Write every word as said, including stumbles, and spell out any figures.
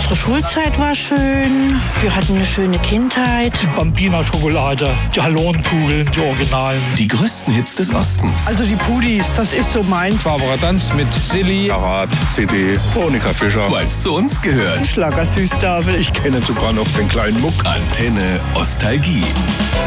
Unsere Schulzeit war schön. Wir hatten eine schöne Kindheit. Die Bambina-Schokolade, die Hallonenkugeln, die Originalen. Die größten Hits des Ostens. Also die Pudis, das ist so meins. Barbara Danz mit Silly. Karat, C D, Monika Fischer. Weil es zu uns gehört. Schlager Süßtafel. Ich kenne sogar noch den kleinen Muck. Antenne Ostalgie.